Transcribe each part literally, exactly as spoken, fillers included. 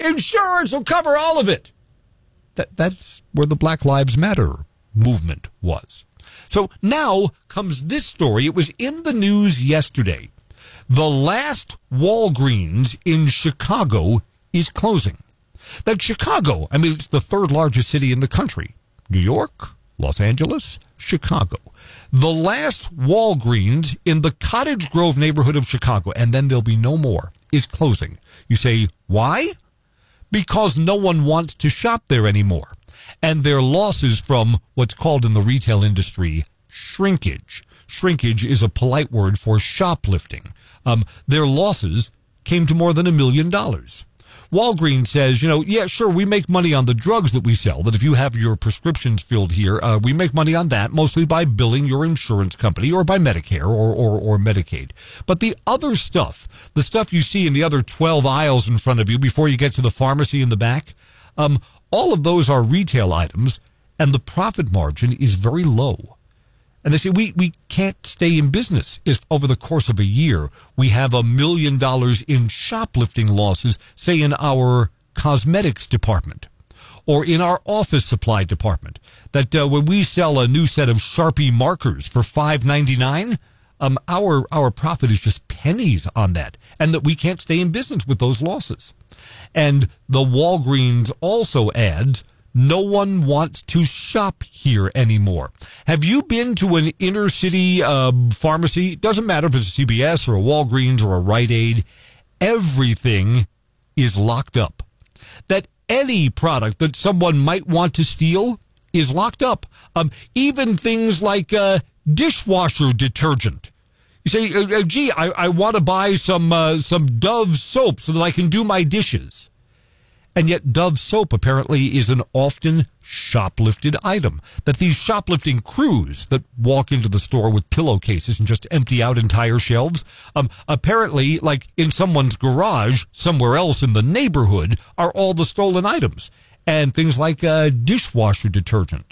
insurance will cover all of it. That, that's where the Black Lives Matter movement was. So now comes this story. It was in the news yesterday. The last Walgreens in Chicago is closing. That Chicago, I mean, it's the third largest city in the country. New York, Los Angeles, Chicago. The last Walgreens in the Cottage Grove neighborhood of Chicago, and then there'll be no more, is closing. You say, why? Because no one wants to shop there anymore. And their losses from what's called in the retail industry shrinkage. Shrinkage is a polite word for shoplifting. Um, their losses came to more than a million dollars. Walgreens says, you know, yeah, sure, we make money on the drugs that we sell, that if you have your prescriptions filled here, uh, we make money on that, mostly by billing your insurance company or by Medicare or, or, or Medicaid. But the other stuff, the stuff you see in the other twelve aisles in front of you before you get to the pharmacy in the back, um, all of those are retail items, and the profit margin is very low. And they say, we, we can't stay in business if over the course of a year we have a million dollars in shoplifting losses, say in our cosmetics department or in our office supply department, that uh, when we sell a new set of Sharpie markers for five ninety-nine, um, our, our profit is just pennies on that, and that we can't stay in business with those losses. And the Walgreens also adds, no one wants to shop here anymore. Have you been to an inner city uh, pharmacy? Doesn't matter if it's a C V S or a Walgreens or a Rite Aid. Everything is locked up. That any product that someone might want to steal is locked up. Um, even things like uh, dishwasher detergent. You say, uh, gee, I, I want to buy some uh, some Dove soap so that I can do my dishes. And yet Dove soap apparently is an often shoplifted item. That these shoplifting crews that walk into the store with pillowcases and just empty out entire shelves, um, apparently, like in someone's garage somewhere else in the neighborhood, are all the stolen items. And things like uh, dishwasher detergent,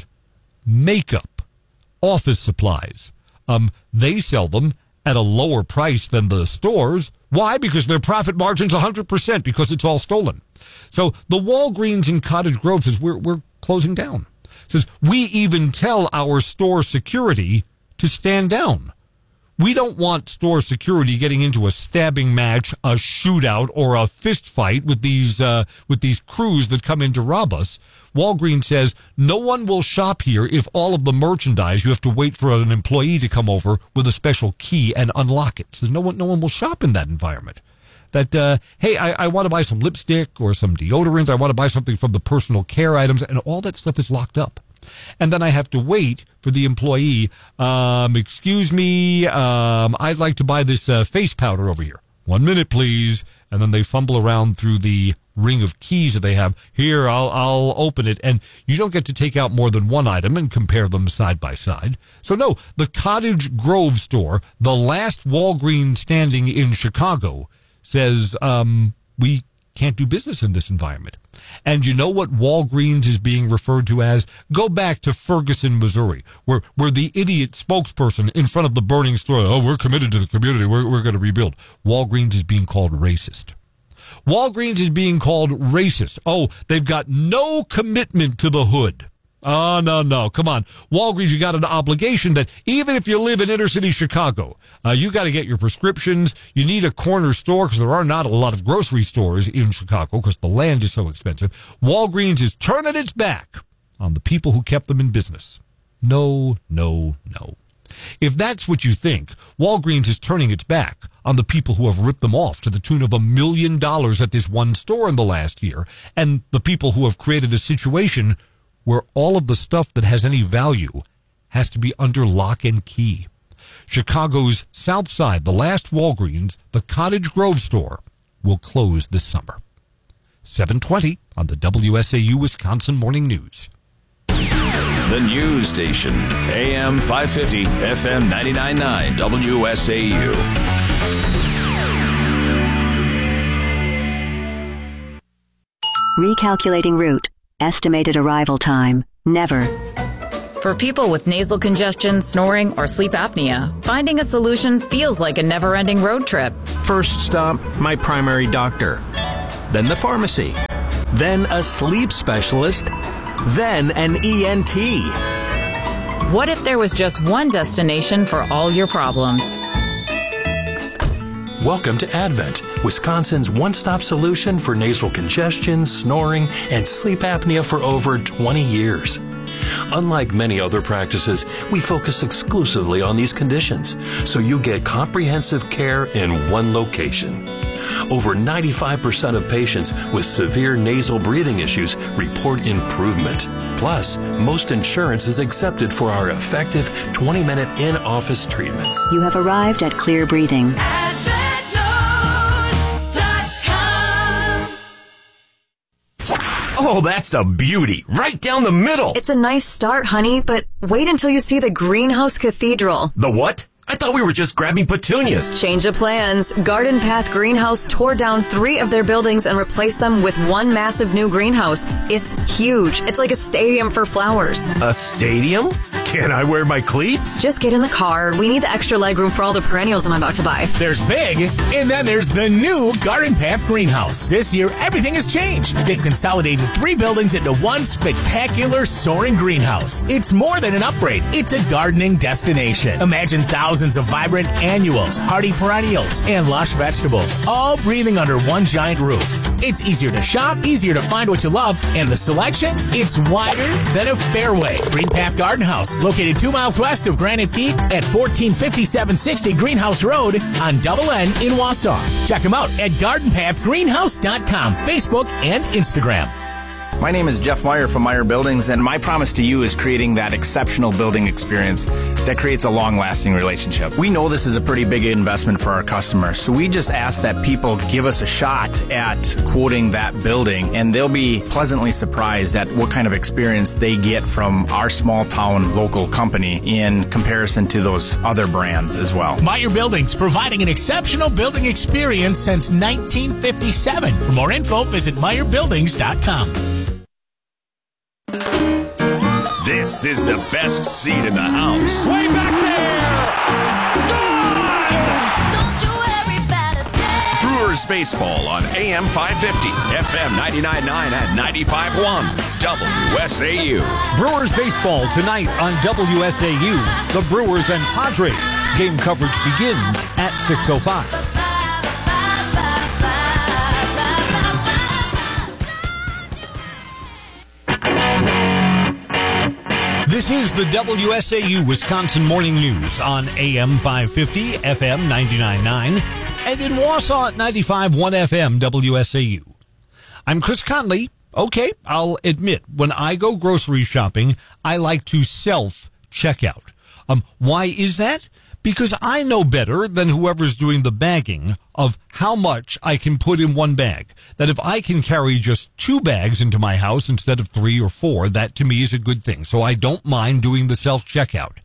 makeup, office supplies. Um, they sell them at a lower price than the stores. Why? Because their profit margin's one hundred percent because it's all stolen. So the Walgreens in Cottage Grove says we're, we're closing down. Says we even tell our store security to stand down. We don't want store security getting into a stabbing match, a shootout, or a fist fight with these uh, with these crews that come in to rob us. Walgreens says no one will shop here if all of the merchandise you have to wait for an employee to come over with a special key and unlock it. So no one no one will shop in that environment. That, uh, hey, I, I want to buy some lipstick or some deodorant. I want to buy something from the personal care items, and all that stuff is locked up. And then I have to wait for the employee. Um, excuse me, um, I'd like to buy this uh, face powder over here. One minute, please. And then they fumble around through the ring of keys that they have. Here, I'll I'll open it. And you don't get to take out more than one item and compare them side by side. So no, the Cottage Grove store, the last Walgreens standing in Chicago, says um, we can't do business in this environment. And you know what Walgreens is being referred to as? Go back to Ferguson, Missouri, where, where the idiot spokesperson in front of the burning store, oh, we're committed to the community, we're, we're going to rebuild. Walgreens is being called racist. Walgreens is being called racist. Oh, they've got no commitment to the hood. Oh, no, no. Come on. Walgreens, you got an obligation that even if you live in inner city Chicago, uh, you got to get your prescriptions. You need a corner store because there are not a lot of grocery stores in Chicago because the land is so expensive. Walgreens is turning its back on the people who kept them in business. No, no, no. If that's what you think, Walgreens is turning its back on the people who have ripped them off to the tune of a million dollars at this one store in the last year, and the people who have created a situation where all of the stuff that has any value has to be under lock and key. Chicago's South Side, the last Walgreens, the Cottage Grove store, will close this summer. seven twenty on the W S A U Wisconsin Morning News. The news station, A M five fifty, F M ninety-nine point nine, W S A U. Recalculating route. Estimated arrival time. Never. For people with nasal congestion, snoring, or sleep apnea, finding a solution feels like a never-ending road trip. First stop, my primary doctor. Then the pharmacy. then a sleep specialist, then an E N T. What if there was just one destination for all your problems? Welcome to Advent, Wisconsin's one-stop solution for nasal congestion, snoring, and sleep apnea for over twenty years. Unlike many other practices, we focus exclusively on these conditions, so you get comprehensive care in one location. Over ninety-five percent of patients with severe nasal breathing issues report improvement. Plus, most insurance is accepted for our effective twenty-minute in-office treatments. You have arrived at Clear Breathing. Oh, that's a beauty. Right down the middle. It's a nice start, honey, but wait until you see the Greenhouse Cathedral. The what? I thought we were just grabbing petunias. Change of plans. Garden Path Greenhouse tore down three of their buildings and replaced them with one massive new greenhouse. It's huge. It's like a stadium for flowers. A stadium? Can I wear my cleats? Just get in the car. We need the extra legroom for all the perennials I'm about to buy. There's big, and then there's the new Garden Path Greenhouse. This year, everything has changed. They've consolidated three buildings into one spectacular soaring greenhouse. It's more than an upgrade. It's a gardening destination. Imagine thousands of vibrant annuals, hardy perennials, and lush vegetables, all breathing under one giant roof. It's easier to shop, easier to find what you love, and the selection, it's wider than a fairway. Green Path Garden House, located two miles west of Granite Peak at fourteen fifty-seven sixty Greenhouse Road on Double N in Wausau. Check them out at garden path greenhouse dot com, Facebook, and Instagram. My name is Jeff Meyer from Meyer Buildings, and my promise to you is creating that exceptional building experience that creates a long-lasting relationship. We know this is a pretty big investment for our customers, so we just ask that people give us a shot at quoting that building, and they'll be pleasantly surprised at what kind of experience they get from our small-town local company in comparison to those other brands as well. Meyer Buildings, providing an exceptional building experience since nineteen fifty-seven. For more info, visit meyer buildings dot com. This is the best seat in the house. Way back there! Brewers Baseball on A M five fifty, F M ninety-nine point nine and ninety-five point one, W S A U. Brewers Baseball tonight on W S A U. The Brewers and Padres. Game coverage begins at six oh five. This is the W S A U Wisconsin Morning News on A M five fifty, F M ninety-nine point nine, and in Wausau at ninety-five point one F M W S A U. I'm Chris Conley. Okay, I'll admit, when I go grocery shopping, I like to self-check out. Um, why is that? Because I know better than whoever's doing the bagging of how much I can put in one bag. That if I can carry just two bags into my house instead of three or four, that to me is a good thing. So I don't mind doing the self-checkout.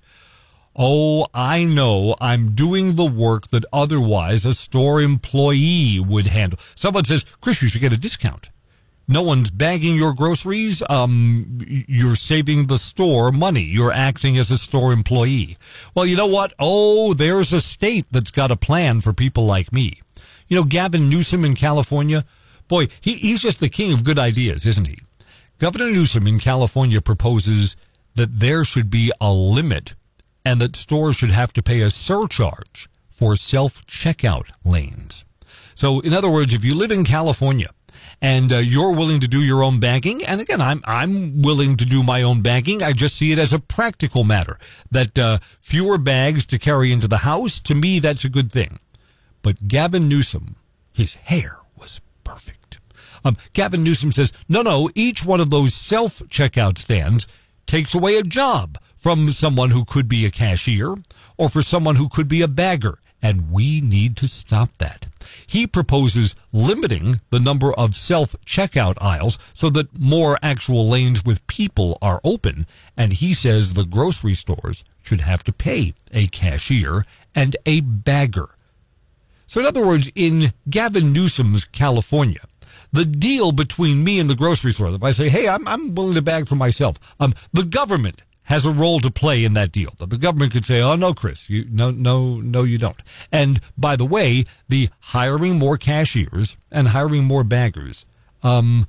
Oh, I know I'm doing the work that otherwise a store employee would handle. Someone says, Chris, you should get a discount. No one's bagging your groceries. Um, you're saving the store money. You're acting as a store employee. Well, you know what? Oh, there's a state that's got a plan for people like me. You know, Gavin Newsom in California, boy, he, he's just the king of good ideas, isn't he? Governor Newsom in California proposes that there should be a limit and that stores should have to pay a surcharge for self-checkout lanes. So, in other words, if you live in California, and uh, you're willing to do your own bagging. And again, I'm I'm willing to do my own bagging. I just see it as a practical matter that uh, fewer bags to carry into the house. To me, that's a good thing. But Gavin Newsom, his hair was perfect. Um, Gavin Newsom says, no, no, each one of those self-checkout stands takes away a job from someone who could be a cashier or for someone who could be a bagger. And we need to stop that. He proposes limiting the number of self-checkout aisles so that more actual lanes with people are open. And he says the grocery stores should have to pay a cashier and a bagger. So in other words, in Gavin Newsom's California, the deal between me and the grocery store, if I say, hey, I'm, I'm willing to bag for myself, um, the government has a role to play in that deal. The government could say, oh, no, Chris, you, no, no, no, you don't. And by the way, the hiring more cashiers and hiring more baggers, um,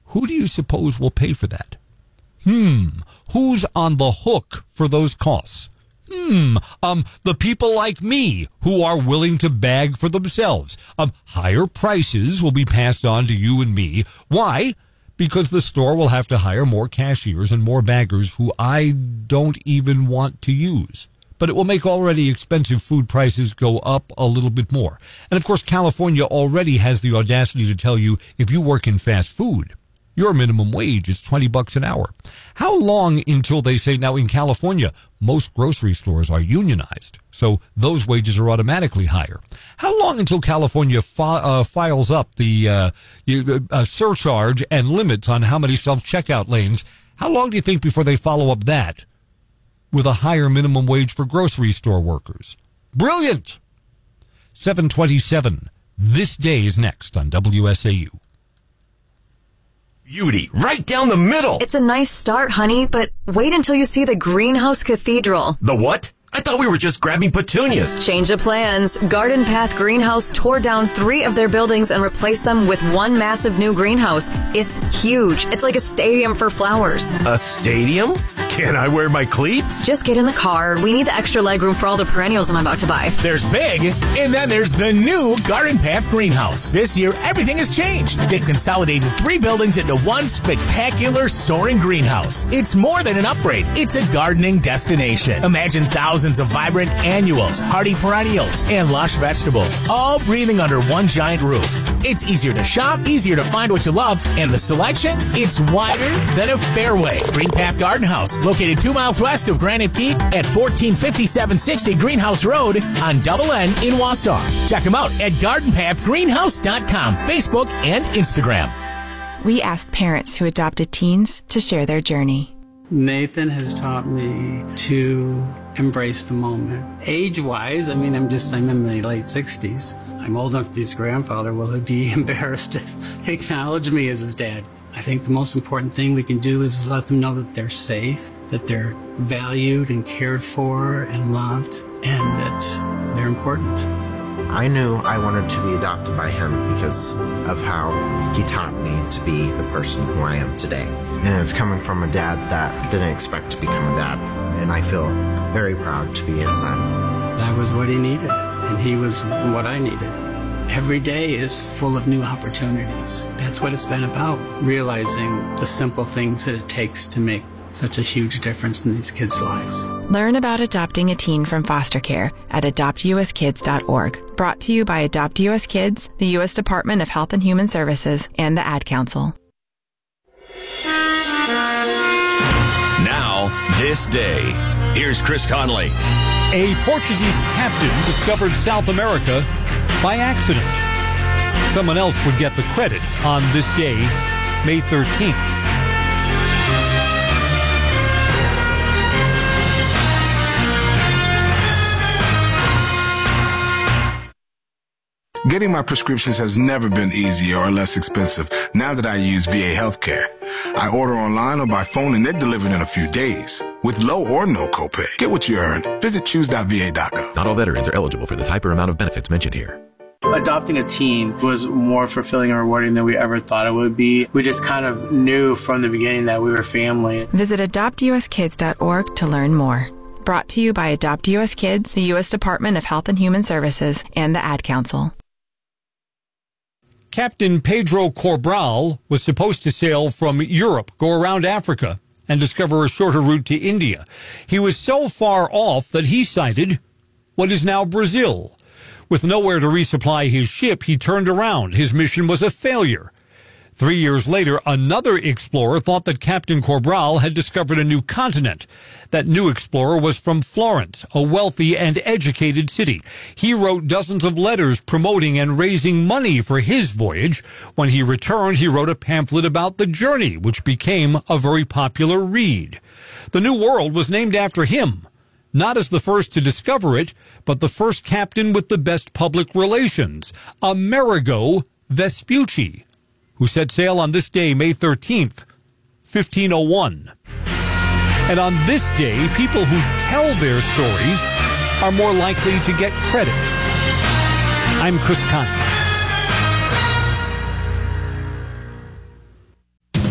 Who do you suppose will pay for that? Hmm, who's on the hook for those costs? Hmm, um, the people like me who are willing to bag for themselves. Um, higher prices will be passed on to you and me. Why? Because the store will have to hire more cashiers and more baggers who I don't even want to use. But it will make already expensive food prices go up a little bit more. And of course, California already has the audacity to tell you if you work in fast food, your minimum wage is twenty bucks an hour. How long until they say, now in California, most grocery stores are unionized, so those wages are automatically higher. How long until California fi- uh, files up the uh, uh, surcharge and limits on how many self-checkout lanes? How long do you think before they follow up that with a higher minimum wage for grocery store workers? Brilliant! seven twenty-seven. This day is next on W S A U. Beauty, right down the middle. It's a nice start, honey, but wait until you see the Greenhouse Cathedral. The what? I thought we were just grabbing petunias. Change of plans. Garden Path Greenhouse tore down three of their buildings and replaced them with one massive new greenhouse. It's huge. It's like a stadium for flowers. A stadium? Can I wear my cleats? Just get in the car. We need the extra legroom for all the perennials I'm about to buy. There's big, and then there's the new Garden Path Greenhouse. This year, everything has changed. They've consolidated three buildings into one spectacular soaring greenhouse. It's more than an upgrade. It's a gardening destination. Imagine thousands of vibrant annuals, hardy perennials, and lush vegetables, all breathing under one giant roof. It's easier to shop, easier to find what you love, and the selection, it's wider than a fairway. Green Path Garden House, located two miles west of Granite Peak at fourteen fifty-seven sixty Greenhouse Road on Double N in Wausau. Check them out at garden path greenhouse dot com, Facebook, and Instagram. We asked parents who adopted teens to share their journey. Nathan has taught me to embrace the moment. Age-wise, I mean, I'm just, I'm in my late sixties. I'm old enough to be his grandfather. Will he be embarrassed to acknowledge me as his dad? I think the most important thing we can do is let them know that they're safe, that they're valued and cared for and loved, and that they're important. I knew I wanted to be adopted by him because of how he taught me to be the person who I am today. And it's coming from a dad that didn't expect to become a dad. And I feel very proud to be his son. That was what he needed, and he was what I needed. Every day is full of new opportunities. That's what it's been about, realizing the simple things that it takes to make such a huge difference in these kids' lives. Learn about adopting a teen from foster care at adopt u s kids dot org. Brought to you by Adopt U S Kids, the U S Department of Health and Human Services, and the Ad Council. Now, this day. Here's Chris Conley. A Portuguese captain discovered South America by accident. Someone else would get the credit on this day, May thirteenth. Getting my prescriptions has never been easier or less expensive now that I use V A Healthcare. I order online or by phone and they're delivered in a few days with low or no copay. Get what you earn. Visit choose dot v a dot gov. Not all veterans are eligible for this hyper amount of benefits mentioned here. Adopting a teen was more fulfilling and rewarding than we ever thought it would be. We just kind of knew from the beginning that we were family. Visit adopt u s kids dot org to learn more. Brought to you by Adopt U S Kids, the U S Department of Health and Human Services, and the Ad Council. Captain Pedro Corbral was supposed to sail from Europe, go around Africa, and discover a shorter route to India. He was so far off that he sighted what is now Brazil. With nowhere to resupply his ship, he turned around. His mission was a failure. Three years later, another explorer thought that Captain Corbral had discovered a new continent. That new explorer was from Florence, a wealthy and educated city. He wrote dozens of letters promoting and raising money for his voyage. When he returned, he wrote a pamphlet about the journey, which became a very popular read. The New World was named after him, not as the first to discover it, but the first captain with the best public relations, Amerigo Vespucci, who set sail on this day, May thirteenth, fifteen oh one. And on this day, people who tell their stories are more likely to get credit. I'm Chris Conley.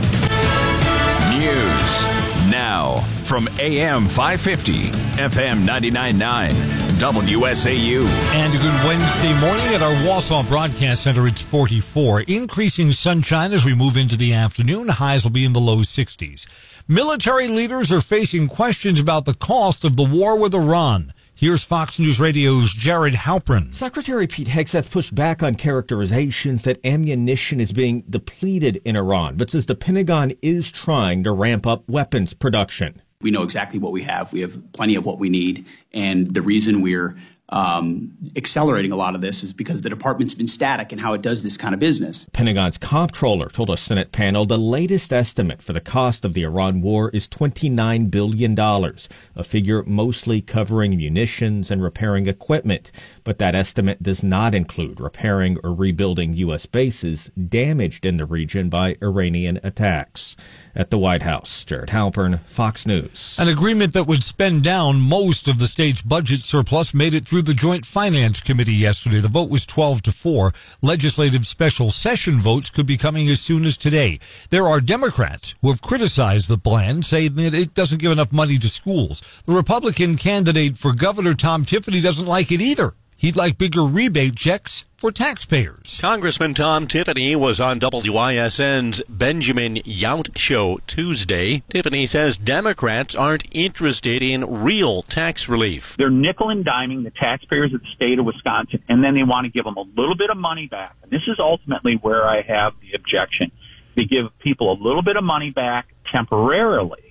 from A M five fifty, F M ninety-nine point nine, W S A U. And a good Wednesday morning at our Wausau Broadcast Center. It's forty-four. Increasing sunshine as we move into the afternoon. Highs will be in the low sixties. Military leaders are facing questions about the cost of the war with Iran. Here's Fox News Radio's Jared Halpern. Secretary Pete Hegseth pushed back on characterizations that ammunition is being depleted in Iran, but says the Pentagon is trying to ramp up weapons production. We know exactly what we have. We have plenty of what we need. And the reason we're um, accelerating a lot of this is because the department's been static in how it does this kind of business. Pentagon's comptroller told a Senate panel the latest estimate for the cost of the Iran war is twenty-nine billion dollars, a figure mostly covering munitions and repairing equipment. But that estimate does not include repairing or rebuilding U S bases damaged in the region by Iranian attacks. At the White House, Jared Halpern, Fox News. An agreement that would spend down most of the state's budget surplus made it through the Joint Finance Committee yesterday. The vote was twelve to four. Legislative special session votes could be coming as soon as today. There are Democrats who have criticized the plan, saying that it doesn't give enough money to schools. The Republican candidate for governor, Tom Tiffany, doesn't like it either. He'd like bigger rebate checks for taxpayers. Congressman Tom Tiffany was on W I S N's Benjamin Yount show Tuesday. Tiffany says Democrats aren't interested in real tax relief. They're nickel and diming the taxpayers of the state of Wisconsin, and then they want to give them a little bit of money back. And this is ultimately where I have the objection. They give people a little bit of money back temporarily,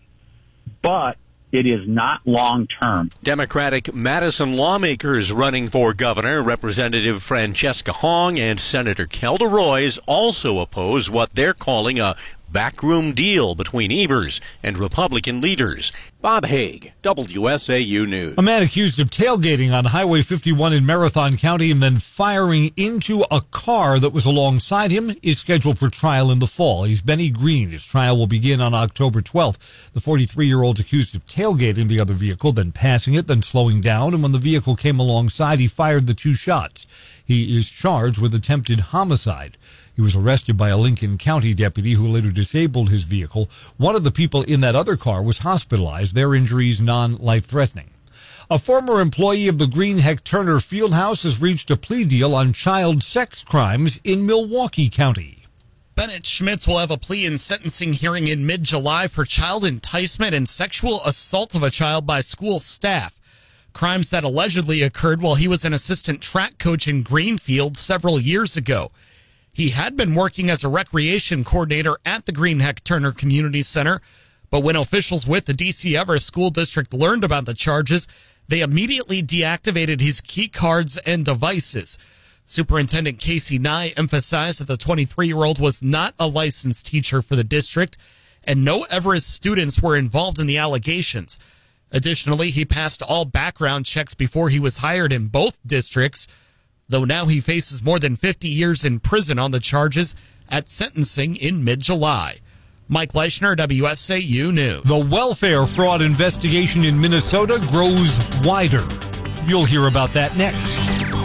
but it is not long-term. Democratic Madison lawmakers running for governor, Representative Francesca Hong and Senator Kelda Roys, also oppose what they're calling a backroom deal between Evers and Republican leaders. Bob Haig, W S A U News. A man accused of tailgating on Highway fifty-one in Marathon County and then firing into a car that was alongside him is scheduled for trial in the fall. He's Benny Green. His trial will begin on October twelfth. The forty-three-year-old accused of tailgating the other vehicle, then passing it, then slowing down, and when the vehicle came alongside, he fired the two shots. He is charged with attempted homicide. He was arrested by a Lincoln County deputy who later disabled his vehicle. One of the people in that other car was hospitalized, their injuries non-life-threatening. A former employee of the Green Heck Turner Fieldhouse has reached a plea deal on child sex crimes in Milwaukee County. Bennett Schmitz will have a plea and sentencing hearing in mid-July for child enticement and sexual assault of a child by school staff. Crimes that allegedly occurred while he was an assistant track coach in Greenfield several years ago. He had been working as a recreation coordinator at the Green Heck Turner Community Center, but when officials with the D C Everest School District learned about the charges, they immediately deactivated his key cards and devices. Superintendent Casey Nye emphasized that the twenty-three-year-old was not a licensed teacher for the district, and no Everest students were involved in the allegations. Additionally, he passed all background checks before he was hired in both districts, though now he faces more than fifty years in prison on the charges at sentencing in mid-July. Mike Leischner, W S A U News. The welfare fraud investigation in Minnesota grows wider. You'll hear about that next.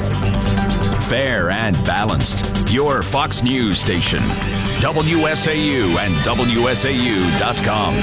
Fair and balanced. Your Fox News station. W S A U and W S A U dot com.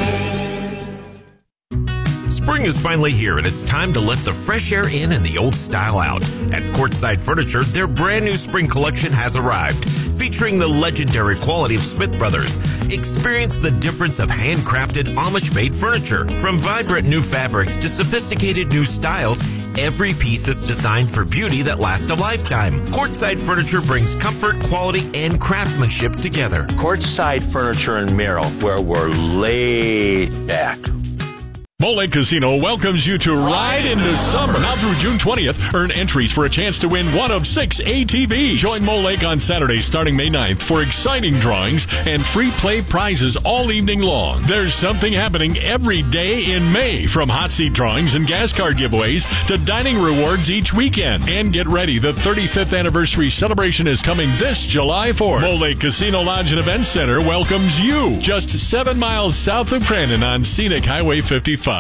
Spring is finally here, and it's time to let the fresh air in and the old style out. At Courtside Furniture, their brand new spring collection has arrived, featuring the legendary quality of Smith Brothers. Experience the difference of handcrafted, Amish-made furniture. From vibrant new fabrics to sophisticated new styles, every piece is designed for beauty that lasts a lifetime. Courtside Furniture brings comfort, quality, and craftsmanship together. Courtside Furniture in Merrill, where we're laid back. Mole Lake Casino welcomes you to Ride into Summer. Now through June twentieth, earn entries for a chance to win one of six A T Vs. Join Mole Lake on Saturday starting May ninth for exciting drawings and free play prizes all evening long. There's something happening every day in May, from hot seat drawings and gas card giveaways to dining rewards each weekend. And get ready, the thirty-fifth anniversary celebration is coming this July fourth. Mole Lake Casino Lodge and Event Center welcomes you just seven miles south of Crandon on scenic Highway fifty-five.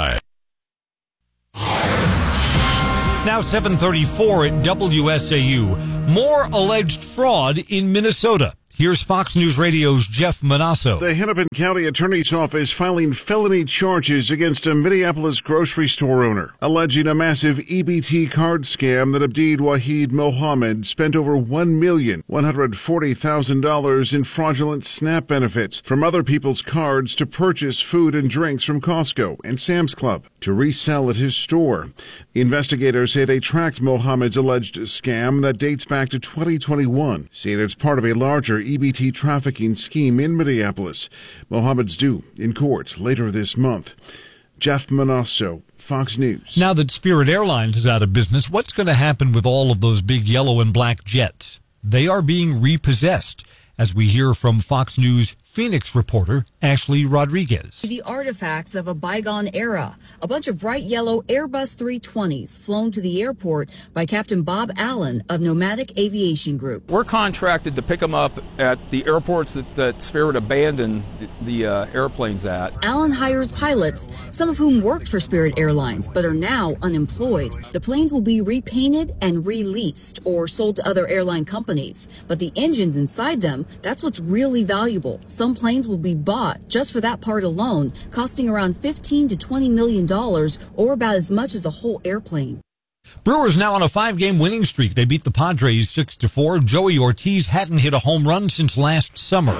Now seven thirty-four at W S A U. More alleged fraud in Minnesota. Here's Fox News Radio's Jeff Manasso. The Hennepin County Attorney's Office filing felony charges against a Minneapolis grocery store owner, alleging a massive E B T card scam that Abdeed Wahid Mohammed spent over one million one hundred forty thousand dollars in fraudulent SNAP benefits from other people's cards to purchase food and drinks from Costco and Sam's Club to resell at his store. Investigators say they tracked Mohammed's alleged scam that dates back to twenty twenty-one, saying it's part of a larger E B T trafficking scheme in Minneapolis. Mohammed's due in court later this month. Jeff Manasso, Fox News. Now that Spirit Airlines is out of business, what's going to happen with all of those big yellow and black jets? They are being repossessed, as we hear from Fox News Phoenix reporter Ashley Rodriguez. The artifacts of a bygone era. A bunch of bright yellow Airbus three twenties flown to the airport by Captain Bob Allen of Nomadic Aviation Group. We're contracted to pick them up at the airports that, that Spirit abandoned the, the uh, airplanes at. Allen hires pilots, some of whom worked for Spirit Airlines but are now unemployed. The planes will be repainted and released or sold to other airline companies. But the engines inside them, that's what's really valuable. Some planes will be bought just for that part alone, costing around fifteen to twenty million dollars, or about as much as the whole airplane. Brewers now on a five-game winning streak. They beat the Padres six to four. Joey Ortiz hadn't hit a home run since last summer.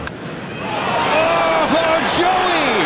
Oh, Joey!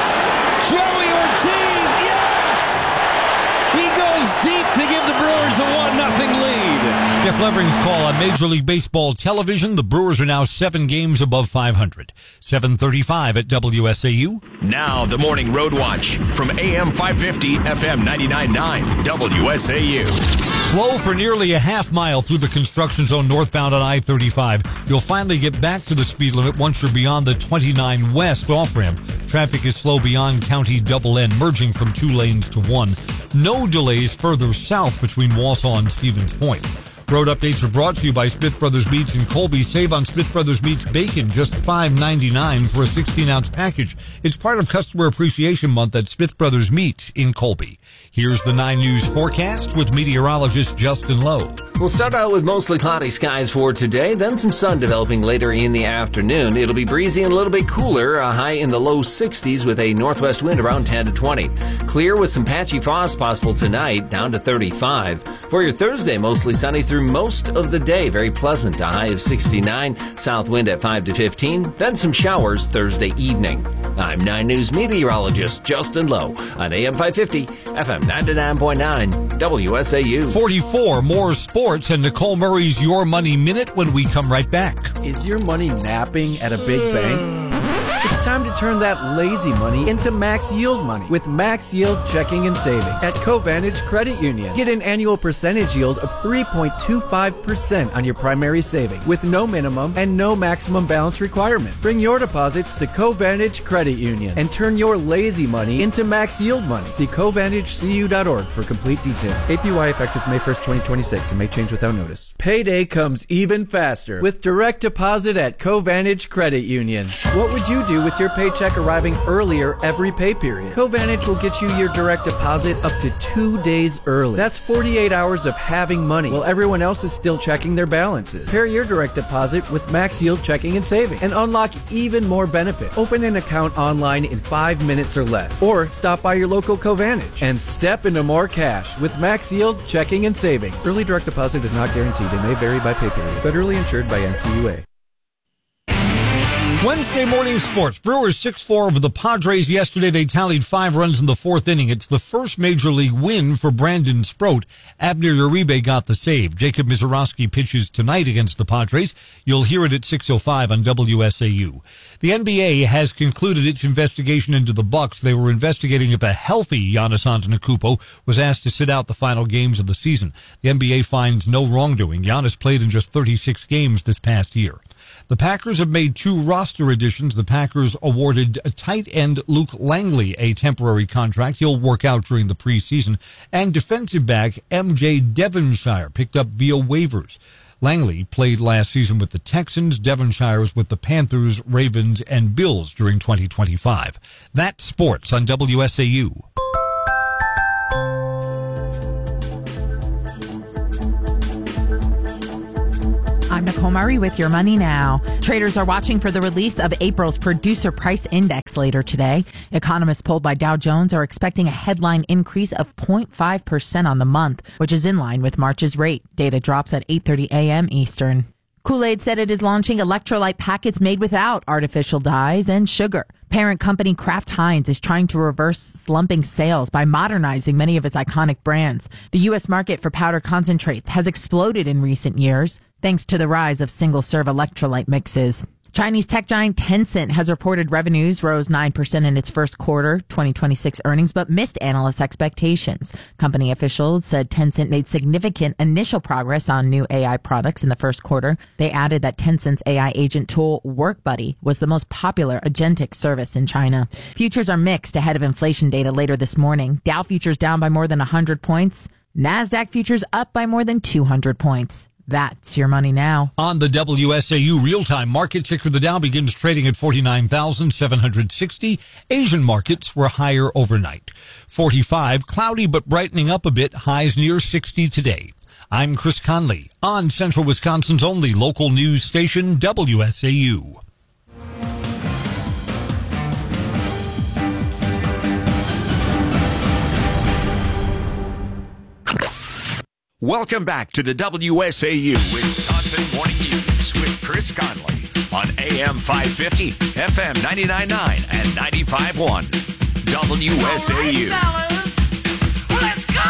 Joey Ortiz, yes! He goes deep to give the Brewers a one nothing lead. Jeff Levering's call on Major League Baseball television. The Brewers are now seven games above five hundred. seven thirty-five at W S A U. Now the Morning Road Watch from A M five fifty, F M ninety-nine point nine, W S A U. Slow for nearly a half mile through the construction zone northbound on I thirty-five. You'll finally get back to the speed limit once you're beyond the twenty-nine West off-ramp. Traffic is slow beyond County Double N, merging from two lanes to one. No delays further south between Wausau and Stevens Point. Road updates are brought to you by Smith Brothers Meats in Colby. Save on Smith Brothers Meats bacon, just five ninety-nine for a sixteen ounce package. It's part of Customer Appreciation Month at Smith Brothers Meats in Colby. Here's the nine News forecast with meteorologist Justin Lowe. We'll start out with mostly cloudy skies for today, then some sun developing later in the afternoon. It'll be breezy and a little bit cooler, a high in the low sixties with a northwest wind around ten to twenty. Clear with some patchy frost possible tonight, down to thirty-five. For your Thursday, mostly sunny through most of the day. Very pleasant, a high of sixty-nine. South wind at five to fifteen. Then some showers Thursday evening. I'm nine News meteorologist Justin Lowe on A M five fifty, F M ninety-nine point nine, W S A U. forty-four, more sports and Nicole Murray's Your Money Minute when we come right back. Is your money napping at a big bank? It's time to turn that lazy money into max yield money with Max Yield Checking and Savings at Covantage Credit Union. Get an annual percentage yield of three point two five percent on your primary savings with no minimum and no maximum balance requirements. Bring your deposits to Covantage Credit Union and turn your lazy money into max yield money. See Covantage C U dot org for complete details. A P Y effective May first, twenty twenty-six and may change without notice. Payday comes even faster with direct deposit at Covantage Credit Union. What would you do with your paycheck arriving earlier every pay period? Covantage will get you your direct deposit up to two days early. That's forty-eight hours of having money while everyone else is still checking their balances. Pair your direct deposit with Max Yield Checking and Savings and unlock even more benefits. Open an account online in five minutes or less, or stop by your local Covantage and step into more cash with Max Yield Checking and Savings. Early direct deposit is not guaranteed and may vary by pay period. Federally insured by N C U A. Wednesday morning sports. Brewers six four over the Padres yesterday. They tallied five runs in the fourth inning. It's the first major league win for Brandon Sproat. Abner Uribe got the save. Jacob Misiorowski pitches tonight against the Padres. You'll hear it at six oh five on W S A U. The N B A has concluded its investigation into the Bucks. They were investigating if a healthy Giannis Antetokounmpo was asked to sit out the final games of the season. The N B A finds no wrongdoing. Giannis played in just thirty-six games this past year. The Packers have made two roster additions. The Packers awarded tight end Luke Langley a temporary contract. He'll work out during the preseason. And defensive back M J Devonshire picked up via waivers. Langley played last season with the Texans. Devonshire was with the Panthers, Ravens, and Bills during twenty twenty-five. That's sports on W S A U. I'm Nicole Komari with your money now. Traders are watching for the release of April's Producer Price Index later today. Economists polled by Dow Jones are expecting a headline increase of zero point five percent on the month, which is in line with March's rate. Data drops at eight thirty a.m. Eastern. Kool-Aid said it is launching electrolyte packets made without artificial dyes and sugar. Parent company Kraft Heinz is trying to reverse slumping sales by modernizing many of its iconic brands. The U S market for powder concentrates has exploded in recent years, thanks to the rise of single-serve electrolyte mixes. Chinese tech giant Tencent has reported revenues rose nine percent in its first quarter twenty twenty-six earnings, but missed analysts' expectations. Company officials said Tencent made significant initial progress on new A I products in the first quarter. They added that Tencent's A I agent tool, WorkBuddy, was the most popular agentic service in China. Futures are mixed ahead of inflation data later this morning. Dow futures down by more than one hundred points. NASDAQ futures up by more than two hundred points. That's your money now. On the W S A U real-time market ticker, the Dow begins trading at forty-nine thousand seven hundred sixty. Asian markets were higher overnight. forty-five, cloudy but brightening up a bit, highs near sixty today. I'm Chris Conley on Central Wisconsin's only local news station, W S A U. Welcome back to the W S A U Wisconsin Morning News with Chris Conley on A M five fifty, F M ninety-nine point nine, and ninety-five point one. W S A U. All right, fellas, let's go!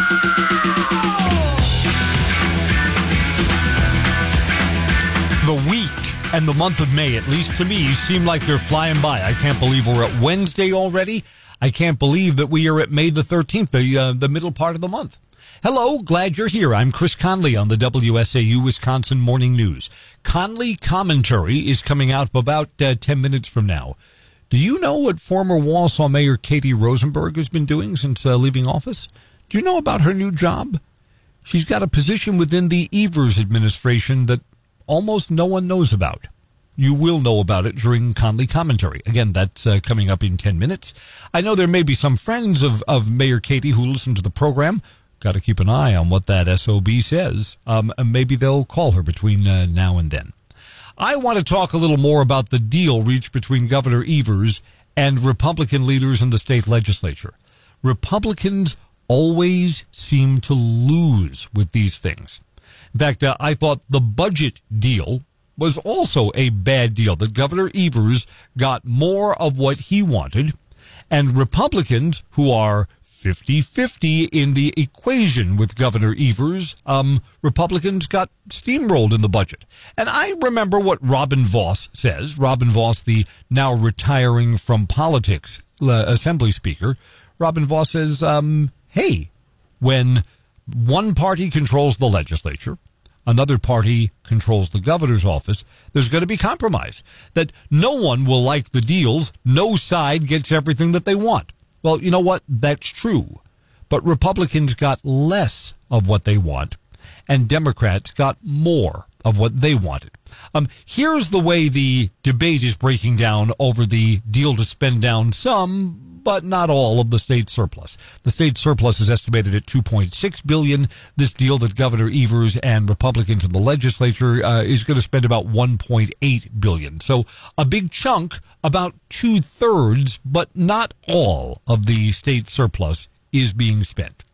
The week and the month of May, at least to me, seem like they're flying by. I can't believe we're at Wednesday already. I can't believe that we are at May the thirteenth, the uh, the middle part of the month. Hello, glad you're here. I'm Chris Conley on the W S A U Wisconsin Morning News. Conley Commentary is coming out about uh, ten minutes from now. Do you know what former Wausau Mayor Katie Rosenberg has been doing since uh, leaving office? Do you know about her new job? She's got a position within the Evers administration that almost no one knows about. You will know about it during Conley Commentary. Again, that's uh, coming up in ten minutes. I know there may be some friends of, of Mayor Katie who listen to the program. Got to keep an eye on what that S O B says. Um, and maybe they'll call her between uh, now and then. I want to talk a little more about the deal reached between Governor Evers and Republican leaders in the state legislature. Republicans always seem to lose with these things. In fact, uh, I thought the budget deal was also a bad deal, that Governor Evers got more of what he wanted, and Republicans, who are fifty-fifty in the equation with Governor Evers, um, Republicans got steamrolled in the budget. And I remember what Robin Vos says. Robin Vos, the now retiring from politics uh, Assembly Speaker. Robin Vos says, um, hey, when one party controls the legislature, another party controls the governor's office, there's going to be compromise. That no one will like the deals. No side gets everything that they want. Well, you know what? That's true. But Republicans got less of what they want, and Democrats got more of what they wanted. Um, here's the way the debate is breaking down over the deal to spend down some, but not all, of the state surplus. The state surplus is estimated at two point six billion dollars. This deal that Governor Evers and Republicans in the legislature uh, is going to spend about one point eight billion dollars. So a big chunk, about two-thirds, but not all of the state surplus is being spent.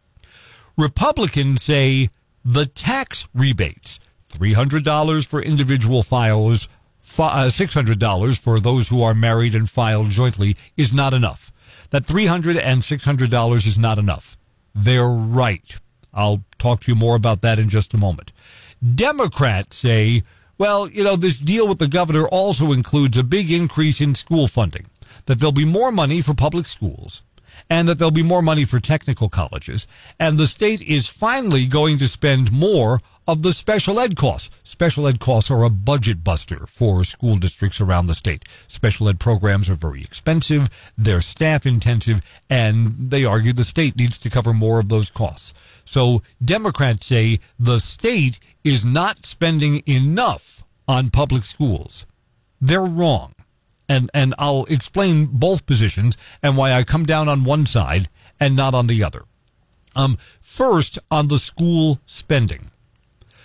Republicans say the tax rebates, three hundred dollars for individual filers, six hundred dollars for those who are married and file jointly, is not enough. That three hundred dollars and six hundred dollars is not enough. They're right. I'll talk to you more about that in just a moment. Democrats say, well, you know, this deal with the governor also includes a big increase in school funding, that there'll be more money for public schools, and that there'll be more money for technical colleges, and the state is finally going to spend more of the special ed costs. Special ed costs are a budget buster for school districts around the state. Special ed programs are very expensive, they're staff intensive, and they argue the state needs to cover more of those costs. So Democrats say the state is not spending enough on public schools. They're wrong. And and I'll explain both positions and why I come down on one side and not on the other. Um, first, on the school spending.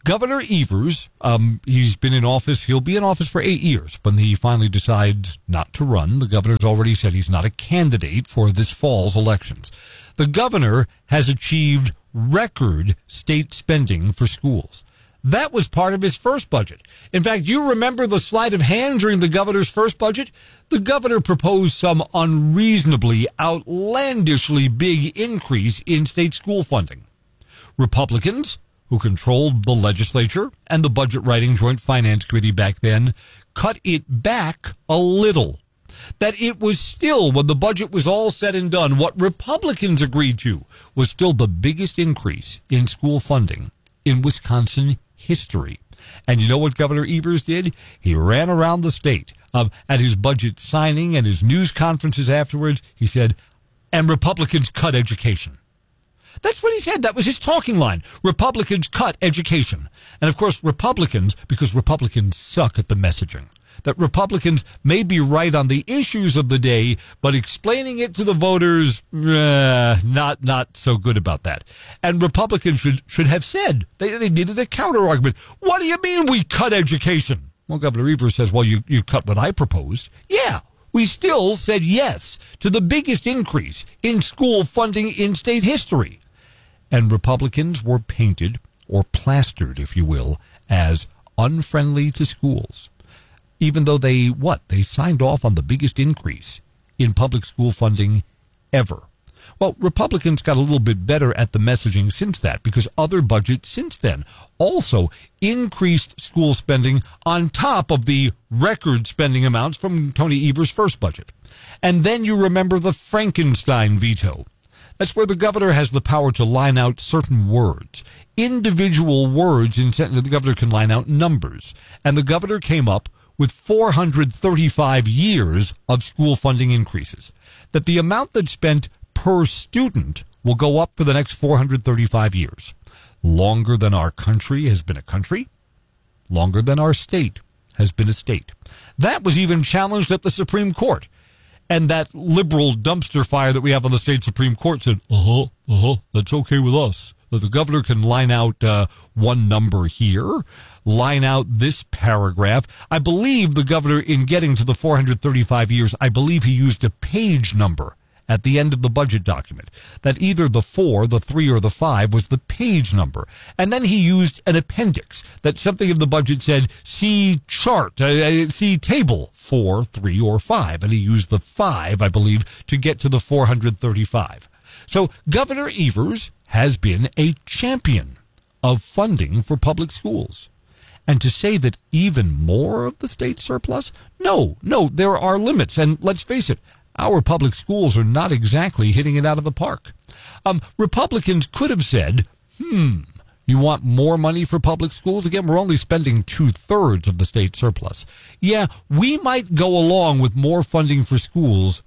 Governor Evers, um, he's been in office. He'll be in office for eight years when he finally decides not to run. The governor's already said he's not a candidate for this fall's elections. The governor has achieved record state spending for schools. That was part of his first budget. In fact, you remember the sleight of hand during the governor's first budget? The governor proposed some unreasonably, outlandishly big increase in state school funding. Republicans, who controlled the legislature and the budget-writing Joint Finance Committee back then, cut it back a little. That it was still, when the budget was all said and done, what Republicans agreed to was still the biggest increase in school funding in Wisconsin history. And you know what Governor Evers did? He ran around the state um, at his budget signing and his news conferences afterwards. He said, and Republicans cut education. That's what he said. That was his talking line. Republicans cut education. And, of course, Republicans, because Republicans suck at the messaging. That Republicans may be right on the issues of the day, but explaining it to the voters, uh, not not so good about that. And Republicans should should have said, they, they needed a counter-argument. What do you mean we cut education? Well, Governor Evers says, well, you, you cut what I proposed. Yeah, we still said yes to the biggest increase in school funding in state history. And Republicans were painted, or plastered, if you will, as unfriendly to schools. Even though they, what, they signed off on the biggest increase in public school funding ever. Well, Republicans got a little bit better at the messaging since that, because other budgets since then also increased school spending on top of the record spending amounts from Tony Evers' first budget. And then you remember the Frankenstein veto. That's where the governor has the power to line out certain words. Individual words in sentence, the governor can line out numbers. And the governor came up with four hundred thirty-five years of school funding increases. That the amount that's spent per student will go up for the next four hundred thirty-five years. Longer than our country has been a country. Longer than our state has been a state. That was even challenged at the Supreme Court. And that liberal dumpster fire that we have on the state Supreme Court said, uh-huh, uh-huh, that's okay with us. That the governor can line out uh, one number here, line out this paragraph. I believe the governor, in getting to the four hundred thirty-five years, I believe he used a page number at the end of the budget document. That either the four, the three, or the five was the page number. And then he used an appendix that something of the budget said, see chart, uh, see table four, three, or five. And he used the five, I believe, to get to the four hundred thirty-five. So Governor Evers has been a champion of funding for public schools. And to say that even more of the state surplus? No, no, there are limits. And let's face it, our public schools are not exactly hitting it out of the park. Um, Republicans could have said, hmm, you want more money for public schools? Again, we're only spending two-thirds of the state surplus. Yeah, we might go along with more funding for schools,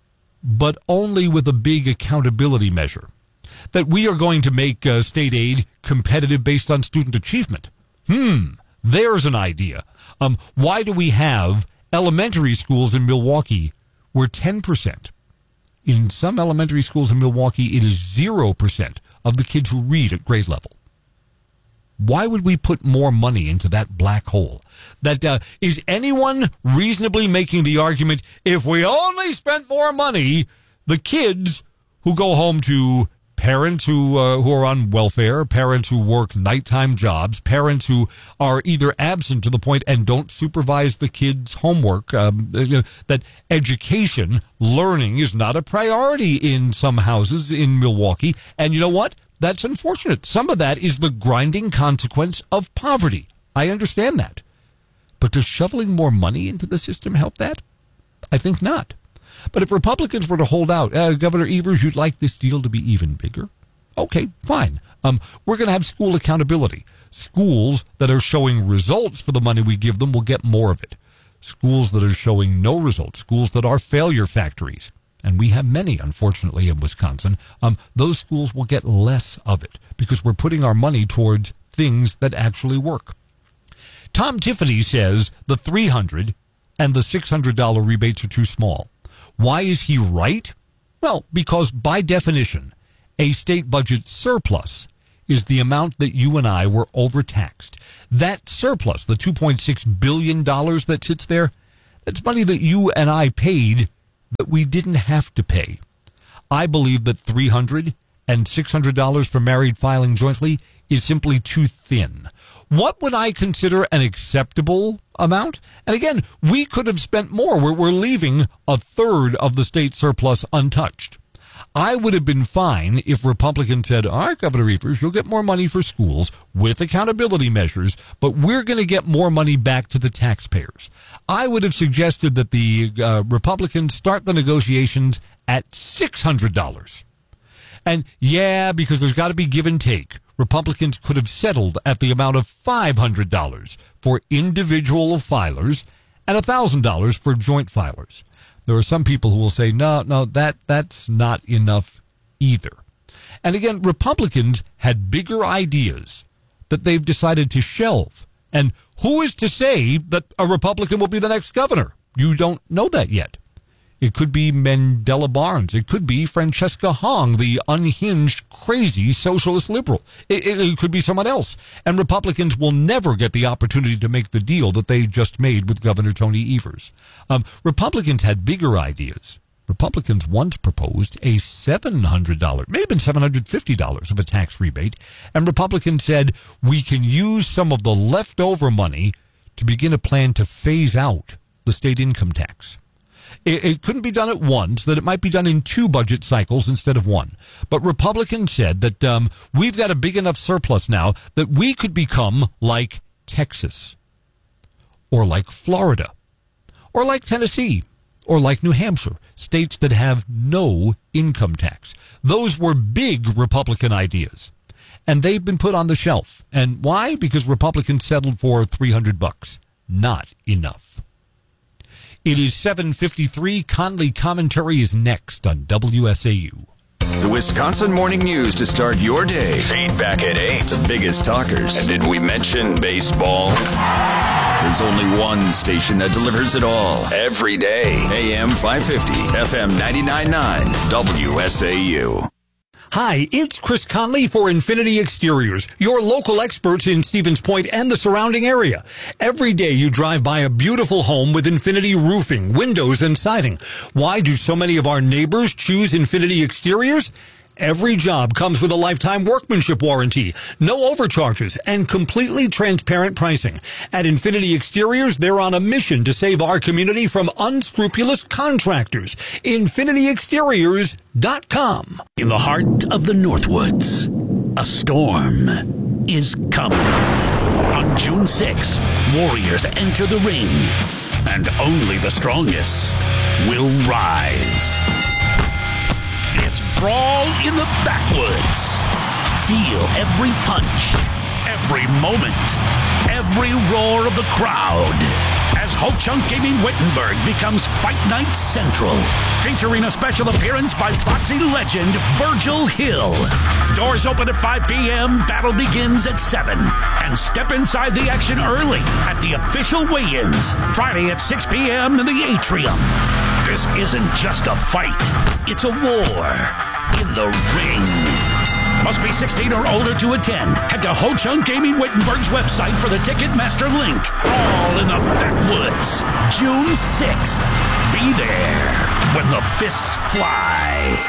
but only with a big accountability measure. That we are going to make uh, state aid competitive based on student achievement. Hmm, there's an idea. Um, why do we have elementary schools in Milwaukee where ten percent? In some elementary schools in Milwaukee, it is zero percent of the kids who read at grade level. Why would we put more money into that black hole? That uh, is anyone reasonably making the argument, if we only spent more money, the kids who go home to parents who uh, who are on welfare, parents who work nighttime jobs, parents who are either absent to the point and don't supervise the kids' homework, um, you know, that education, learning is not a priority in some houses in Milwaukee. And you know what? That's unfortunate. Some of that is the grinding consequence of poverty. I understand that. But does shoveling more money into the system help that? I think not. But if Republicans were to hold out, uh, Governor Evers, you'd like this deal to be even bigger? Okay, fine. Um, we're going to have school accountability. Schools that are showing results for the money we give them will get more of it. Schools that are showing no results, schools that are failure factories, and we have many, unfortunately, in Wisconsin, um, those schools will get less of it because we're putting our money towards things that actually work. Tom Tiffany says the three hundred dollars and the six hundred dollars rebates are too small. Why is he right? Well, because by definition, a state budget surplus is the amount that you and I were overtaxed. That surplus, the two point six billion dollars that sits there, that's money that you and I paid that we didn't have to pay. I believe that three hundred dollars and six hundred dollars for married filing jointly is simply too thin. What would I consider an acceptable amount? And again, we could have spent more. We're, we're leaving a third of the state surplus untouched. I would have been fine if Republicans said, all right, Governor Evers, you'll get more money for schools with accountability measures, but we're going to get more money back to the taxpayers. I would have suggested that the uh, Republicans start the negotiations at six hundred dollars. And yeah, because there's got to be give and take, Republicans could have settled at the amount of five hundred dollars for individual filers and one thousand dollars for joint filers. There are some people who will say, no, no, that that's not enough either. And again, Republicans had bigger ideas that they've decided to shelve. And who is to say that a Republican will be the next governor? You don't know that yet. It could be Mandela Barnes. It could be Francesca Hong, the unhinged, crazy socialist liberal. It, it, it could be someone else. And Republicans will never get the opportunity to make the deal that they just made with Governor Tony Evers. Um, Republicans had bigger ideas. Republicans once proposed a seven hundred dollars, maybe even seven hundred fifty dollars of a tax rebate. And Republicans said, we can use some of the leftover money to begin a plan to phase out the state income tax. It, it couldn't be done at once, that it might be done in two budget cycles instead of one. But Republicans said that um, we've got a big enough surplus now that we could become like Texas, or like Florida, or like Tennessee, or like New Hampshire, states that have no income tax. Those were big Republican ideas, and they've been put on the shelf. And why? Because Republicans settled for three hundred bucks. Not enough. It is seven fifty-three. Conley Commentary is next on W S A U. The Wisconsin Morning News to start your day. Feedback at eight. The biggest talkers. And did we mention baseball? There's only one station that delivers it all. Every day. A M five fifty, F M ninety-nine point nine, W S A U. Hi, it's Chris Conley for Infinity Exteriors, your local experts in Stevens Point and the surrounding area. Every day you drive by a beautiful home with Infinity roofing, windows, and siding. Why do so many of our neighbors choose Infinity Exteriors? Every job comes with a lifetime workmanship warranty, no overcharges, and completely transparent pricing. At Infinity Exteriors, they're on a mission to save our community from unscrupulous contractors. Infinity Exteriors dot com. In the heart of the Northwoods, a storm is coming. On June sixth, Warriors enter the ring, and only the strongest will rise. It's Brawl in the Backwoods. Feel every punch, every moment, every roar of the crowd as Ho-Chunk Gaming Wittenberg becomes Fight Night Central, featuring a special appearance by Foxy legend Virgil Hill. Doors open at five p.m., battle begins at seven, and step inside the action early at the official weigh-ins, Friday at six p.m. in the Atrium. This isn't just a fight, it's a war in the ring. Must be sixteen or older to attend. Head to Ho-Chunk Gaming Wittenberg's website for the Ticketmaster link. All in the Backwoods, June sixth. Be there when the fists fly.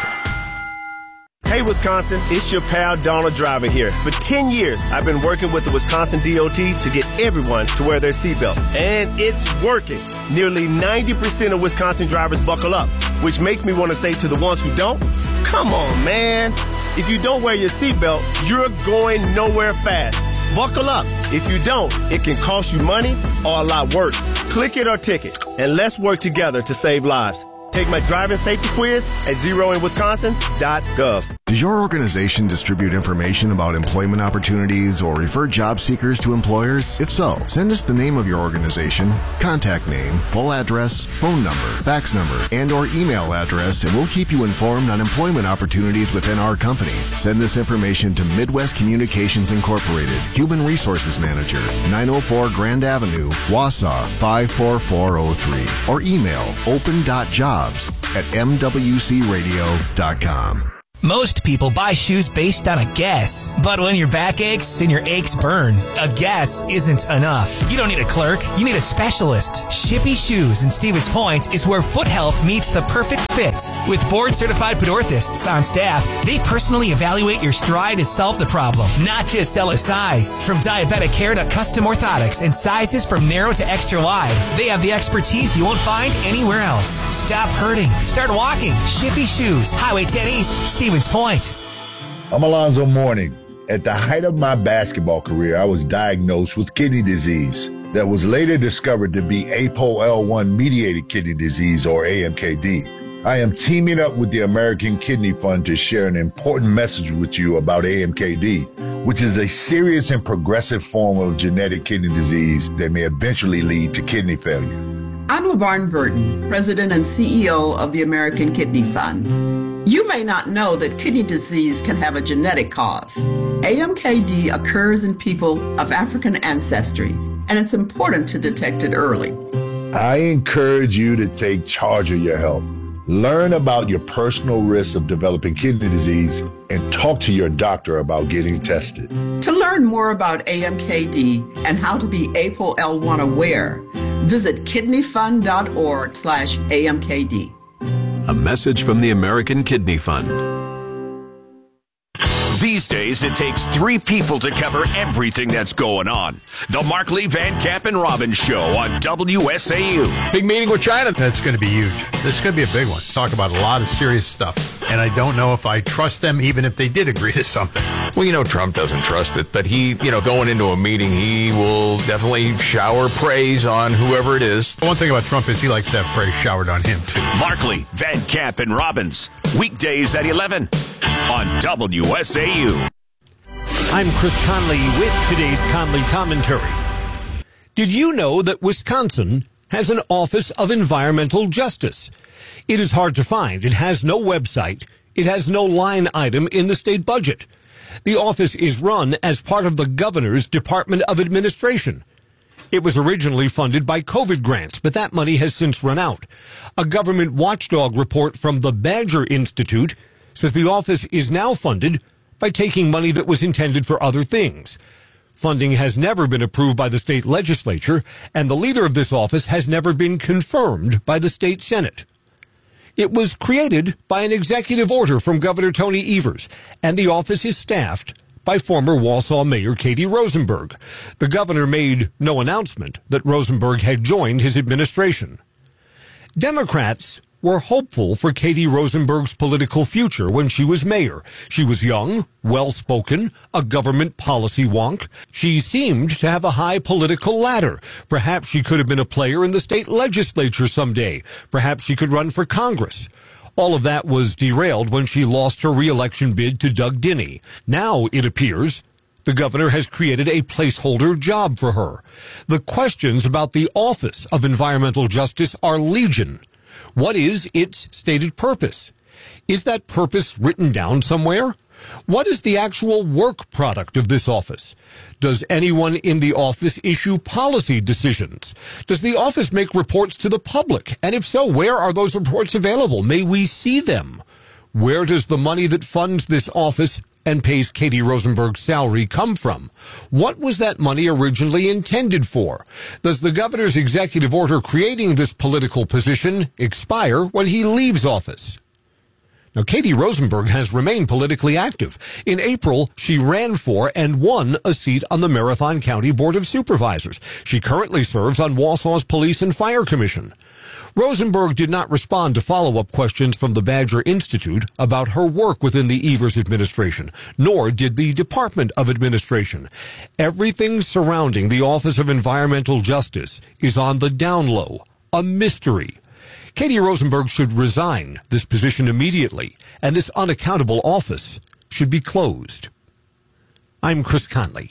Hey Wisconsin, it's your pal Donald Driver here. For ten years, I've been working with the Wisconsin D O T to get everyone to wear their seatbelt. And it's working. Nearly ninety percent of Wisconsin drivers buckle up, which makes me want to say to the ones who don't, come on, man. If you don't wear your seatbelt, you're going nowhere fast. Buckle up. If you don't, it can cost you money or a lot worse. Click it or ticket, and let's work together to save lives. Take my driving safety quiz at zero in wisconsin dot gov. Does your organization distribute information about employment opportunities or refer job seekers to employers? If so, send us the name of your organization, contact name, full address, phone number, fax number, and or email address, and we'll keep you informed on employment opportunities within our company. Send this information to Midwest Communications Incorporated, Human Resources Manager, nine oh four Grand Avenue, Wausau, five four four oh three, or email open dot jobs at m w c radio dot com. Most people buy shoes based on a guess. But when your back aches and your aches burn, a guess isn't enough. You don't need a clerk. You need a specialist. Shippy Shoes in Stevens Point is where foot health meets the perfect fit. With board-certified podorthists on staff, they personally evaluate your stride to solve the problem, not just sell a size. From diabetic care to custom orthotics and sizes from narrow to extra wide, they have the expertise you won't find anywhere else. Stop hurting. Start walking. Shippy Shoes, Highway ten East, Stevens Point. I'm Alonzo Mourning. At the height of my basketball career, I was diagnosed with kidney disease that was later discovered to be A P O L one mediated kidney disease, or A M K D. I am teaming up with the American Kidney Fund to share an important message with you about A M K D, which is a serious and progressive form of genetic kidney disease that may eventually lead to kidney failure. I'm LaVarn Burton, President and C E O of the American Kidney Fund. You may not know that kidney disease can have a genetic cause. A M K D occurs in people of African ancestry, and it's important to detect it early. I encourage you to take charge of your health. Learn about your personal risks of developing kidney disease and talk to your doctor about getting tested. To learn more about A M K D and how to be A P O L one aware, visit kidneyfund.org slash AMKD. A message from the American Kidney Fund. These days, it takes three people to cover everything that's going on. The Markley, Van Camp, and Robbins Show on W S A U. Big meeting with China. That's going to be huge. This is going to be a big one. Talk about a lot of serious stuff. And I don't know if I trust them, even if they did agree to something. Well, you know, Trump doesn't trust it, but he, you know, going into a meeting, he will definitely shower praise on whoever it is. One thing about Trump is he likes to have praise showered on him, too. Markley, Van Camp, and Robbins. Weekdays at eleven on W S A U. I'm Chris Conley with today's Conley Commentary. Did you know that Wisconsin has an Office of Environmental Justice? It is hard to find. It has no website. It has no line item in the state budget. The office is run as part of the governor's Department of Administration. It was originally funded by COVID grants, but that money has since run out. A government watchdog report from the Badger Institute says the office is now funded by taking money that was intended for other things. Funding has never been approved by the state legislature, and the leader of this office has never been confirmed by the state Senate. It was created by an executive order from Governor Tony Evers, and the office is staffed by former Wausau Mayor Katie Rosenberg. The governor made no announcement that Rosenberg had joined his administration. Democrats were hopeful for Katie Rosenberg's political future when she was mayor. She was young, well-spoken, a government policy wonk. She seemed to have a high political ladder. Perhaps she could have been a player in the state legislature someday. Perhaps she could run for Congress. All of that was derailed when she lost her re-election bid to Doug Dinney. Now, it appears, the governor has created a placeholder job for her. The questions about the Office of Environmental Justice are legion. What is its stated purpose? Is that purpose written down somewhere? What is the actual work product of this office? Does anyone in the office issue policy decisions? Does the office make reports to the public? And if so, where are those reports available? May we see them? Where does the money that funds this office and pays Katie Rosenberg's salary come from? What was that money originally intended for? Does the governor's executive order creating this political position expire when he leaves office? Now, Katie Rosenberg has remained politically active. In April, she ran for and won a seat on the Marathon County Board of Supervisors. She currently serves on Wausau's Police and Fire Commission. Rosenberg did not respond to follow-up questions from the Badger Institute about her work within the Evers administration, nor did the Department of Administration. Everything surrounding the Office of Environmental Justice is on the down low, a mystery. Katie Rosenberg should resign this position immediately, and this unaccountable office should be closed. I'm Chris Conley.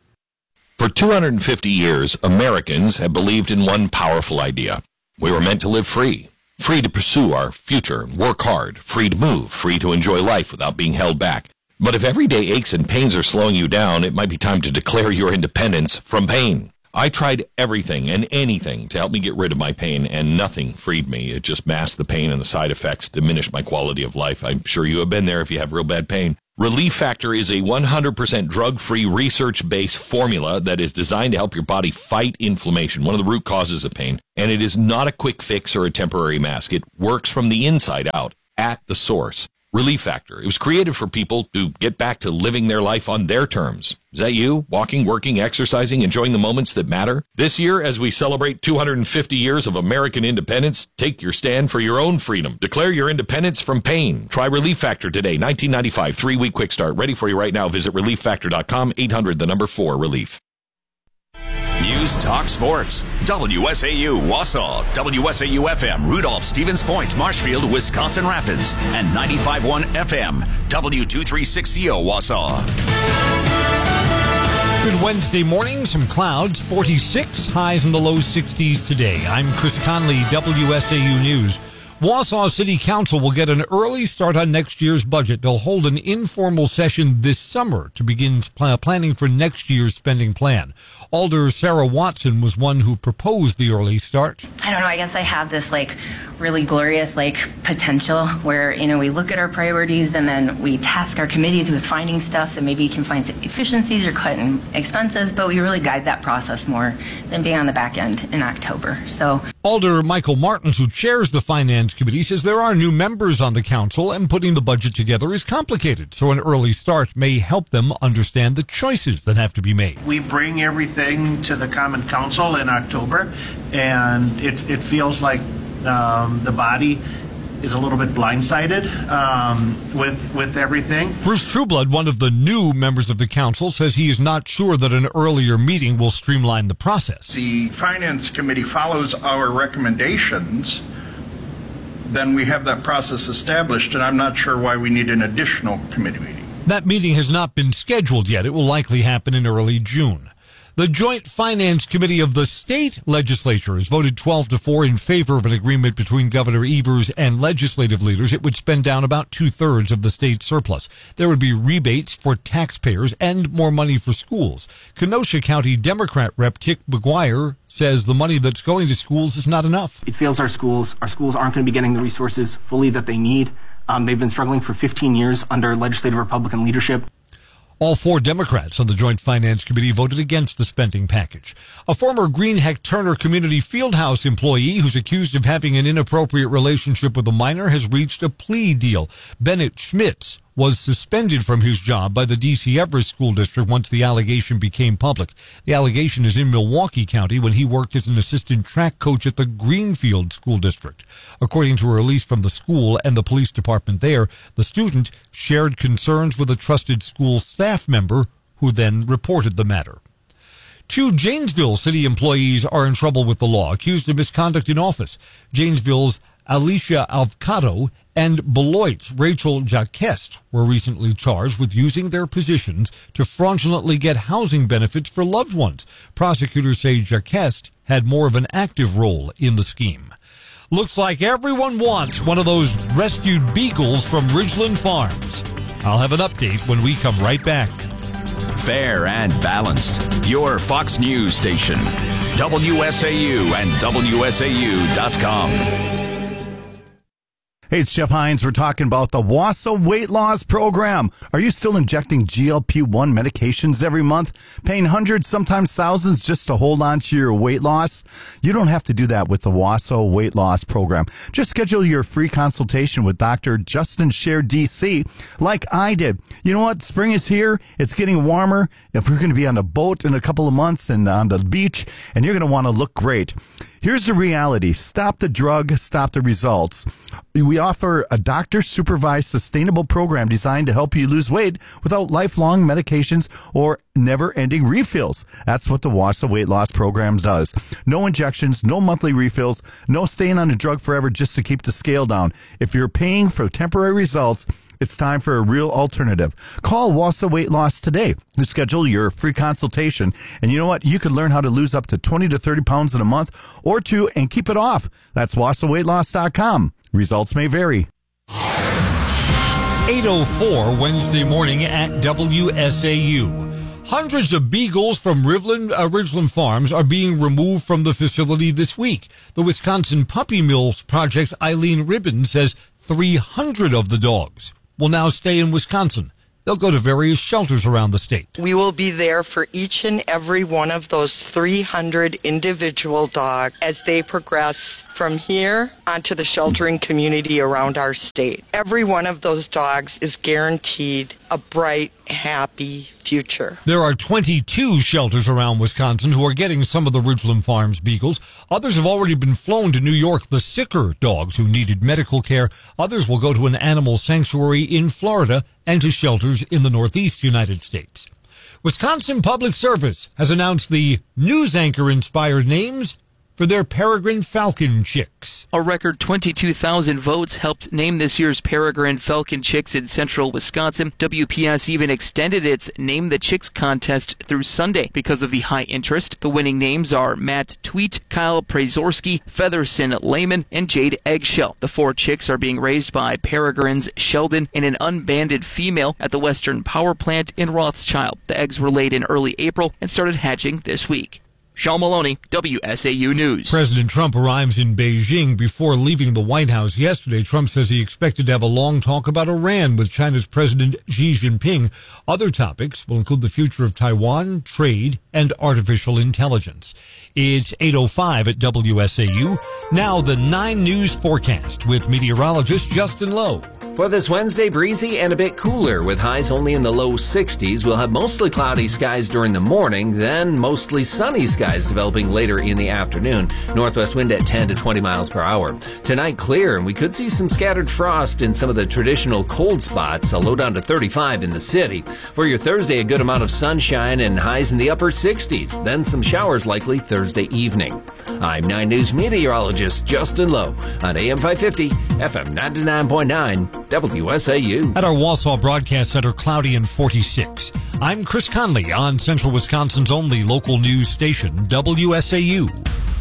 For two hundred fifty years, Americans have believed in one powerful idea. We were meant to live free, free to pursue our future, work hard, free to move, free to enjoy life without being held back. But if everyday aches and pains are slowing you down, it might be time to declare your independence from pain. I tried everything and anything to help me get rid of my pain, and nothing freed me. It just masked the pain, and the side effects diminished my quality of life. I'm sure you have been there if you have real bad pain. Relief Factor is a one hundred percent drug-free, research-based formula that is designed to help your body fight inflammation, one of the root causes of pain. And it is not a quick fix or a temporary mask. It works from the inside out, at the source. Relief Factor. It was created for people to get back to living their life on their terms. Is that you? Walking, working, exercising, enjoying the moments that matter? This year, as we celebrate two hundred fifty years of American independence, take your stand for your own freedom. Declare your independence from pain. Try Relief Factor today. nineteen ninety-five, three-week quick start. Ready for you right now. Visit relief factor dot com, eight hundred, the number four, relief. News Talk Sports. W S A U Wausau, W S A U F M Rudolph, Stevens Point, Marshfield, Wisconsin Rapids, and ninety-five point one F M W two thirty-six C O Wausau. Good Wednesday morning. Some clouds, forty-six, highs in the low sixties today. I'm Chris Conley, W S A U News. Wausau City Council will get an early start on next year's budget. They'll hold an informal session this summer to begin pl- planning for next year's spending plan. Alder Sarah Watson was one who proposed the early start. I don't know, I guess I have this like really glorious like potential where, you know, we look at our priorities and then we task our committees with finding stuff that maybe can find efficiencies or cut in expenses, but we really guide that process more than being on the back end in October. So Alder Michael Martins, who chairs the Finance Committee, says there are new members on the council and putting the budget together is complicated, so an early start may help them understand the choices that have to be made. We bring everything to the Common Council in October, and it, it feels like um, the body is a little bit blindsided um, with with everything. Bruce Trueblood, one of the new members of the council, says he is not sure that an earlier meeting will streamline the process. The Finance Committee follows our recommendations, then we have that process established, and I'm not sure why we need an additional committee meeting. That meeting has not been scheduled yet. It will likely happen in early June. The Joint Finance Committee of the state legislature has voted twelve to four in favor of an agreement between Governor Evers and legislative leaders. It would spend down about two-thirds of the state surplus. There would be rebates for taxpayers and more money for schools. Kenosha County Democrat Rep Tick McGuire says the money that's going to schools is not enough. It fails our schools. Our schools aren't going to be getting the resources fully that they need. Um, they've been struggling for fifteen years under legislative Republican leadership. All four Democrats on the Joint Finance Committee voted against the spending package. A former Greenheck Turner Community Fieldhouse employee who's accused of having an inappropriate relationship with a minor has reached a plea deal. Bennett Schmitz was suspended from his job by the D C Everest School District once the allegation became public. The allegation is in Milwaukee County when he worked as an assistant track coach at the Greenfield School District. According to a release from the school and the police department there, the student shared concerns with a trusted school staff member who then reported the matter. Two Janesville city employees are in trouble with the law, accused of misconduct in office. Janesville's Alicia Avcado and Beloit's Rachel Jacquest were recently charged with using their positions to fraudulently get housing benefits for loved ones. Prosecutors say Jacquest had more of an active role in the scheme. Looks like everyone wants one of those rescued beagles from Ridgeland Farms. I'll have an update when we come right back. Fair and balanced. Your Fox News station. W S A U and W S A U dot com. Hey, it's Jeff Hines. We're talking about the Wausau Weight Loss Program. Are you still injecting G L P one medications every month, paying hundreds, sometimes thousands just to hold on to your weight loss? You don't have to do that with the Wausau Weight Loss Program. Just schedule your free consultation with Doctor Justin Scher, D C, like I did. You know what? Spring is here. It's getting warmer. If we're going to be on a boat in a couple of months and on the beach, and you're going to want to look great. Here's the reality. Stop the drug, stop the results. We offer a doctor-supervised, sustainable program designed to help you lose weight without lifelong medications or never-ending refills. That's what the Wausau Weight Loss Program does. No injections, no monthly refills, no staying on a drug forever just to keep the scale down. If you're paying for temporary results, it's time for a real alternative. Call Wausau Weight Loss today to schedule your free consultation. And you know what? You can learn how to lose up to twenty to thirty pounds in a month or two and keep it off. That's Wausau Weight Loss dot com. Results may vary. eight oh four Wednesday morning at W S A U. Hundreds of beagles from Ridgeland, uh, Ridgeland Farms are being removed from the facility this week. The Wisconsin Puppy Mills Project Eileen Ribbon says three hundred of the dogs will now stay in Wisconsin. They'll go to various shelters around the state. We will be there for each and every one of those three hundred individual dogs as they progress from here onto the sheltering community around our state. Every one of those dogs is guaranteed a bright, happy future. There are twenty-two shelters around Wisconsin who are getting some of the Ridgeland Farms beagles. Others have already been flown to New York, the sicker dogs who needed medical care. Others will go to an animal sanctuary in Florida and to shelters in the Northeast United States. Wisconsin Public Service has announced the news anchor-inspired names for their peregrine falcon chicks. A record twenty-two thousand votes helped name this year's peregrine falcon chicks in central Wisconsin. W P S even extended its Name the Chicks contest through Sunday because of the high interest. The winning names are Matt Tweet, Kyle Prazorski, Featherson Lehman, and Jade Eggshell. The four chicks are being raised by Peregrines Sheldon and an unbanded female at the Western Power Plant in Rothschild. The eggs were laid in early April and started hatching this week. Sean Maloney, W S A U News. President Trump arrives in Beijing before leaving the White House yesterday. Trump says he expected to have a long talk about Iran with China's President Xi Jinping. Other topics will include the future of Taiwan, trade, and artificial intelligence. It's eight oh five at W S A U. Now the nine News forecast with meteorologist Justin Lowe. For this Wednesday, breezy and a bit cooler with highs only in the low sixties. We'll have mostly cloudy skies during the morning, then mostly sunny skies developing later in the afternoon. Northwest wind at ten to twenty miles per hour. Tonight, clear, and we could see some scattered frost in some of the traditional cold spots, a low down to thirty-five in the city. For your Thursday, a good amount of sunshine and highs in the upper sixties. Then some showers likely Thursday evening. I'm nine News meteorologist Justin Lowe on A M five fifty, F M ninety-nine point nine, W S A U. At our Wausau Broadcast Center, cloudy and forty-six. I'm Chris Conley on Central Wisconsin's only local news station, W S A U.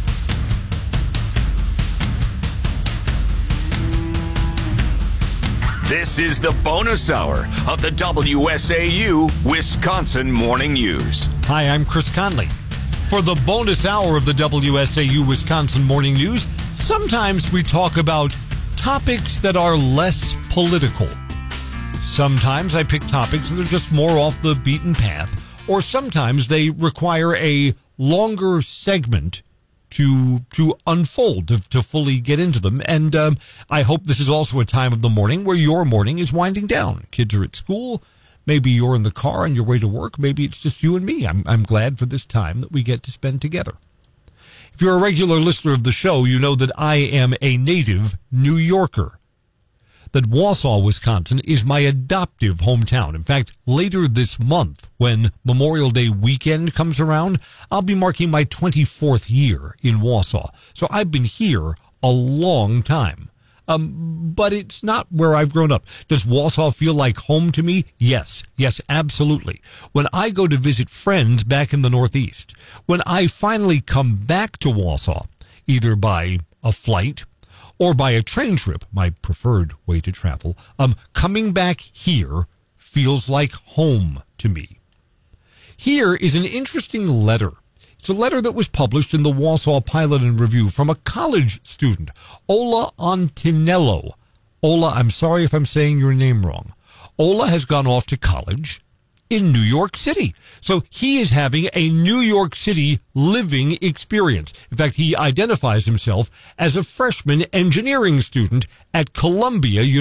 This is the bonus hour of the W S A U Wisconsin Morning News. Hi, I'm Chris Conley. For the bonus hour of the W S A U Wisconsin Morning News, sometimes we talk about topics that are less political. Sometimes I pick topics that are just more off the beaten path, or sometimes they require a longer segment to to unfold, to, to fully get into them. And um, I hope this is also a time of the morning where your morning is winding down. Kids are at school. Maybe you're in the car on your way to work. Maybe it's just you and me. I'm, I'm glad for this time that we get to spend together. If you're a regular listener of the show, you know that I am a native New Yorker, that Wausau, Wisconsin is my adoptive hometown. In fact, later this month, when Memorial Day weekend comes around, I'll be marking my twenty-fourth year in Wausau. So I've been here a long time. Um, but it's not where I've grown up. Does Wausau feel like home to me? Yes. Yes, absolutely. When I go to visit friends back in the Northeast, when I finally come back to Wausau, either by a flight or by a train trip, my preferred way to travel, um, coming back here feels like home to me. Here is an interesting letter. It's a letter that was published in the Wausau Pilot and Review from a college student, Ola Antinello. Ola, I'm sorry if I'm saying your name wrong. Ola has gone off to college in New York City. So he is having a New York City living experience. In fact, he identifies himself as a freshman engineering student at Columbia University.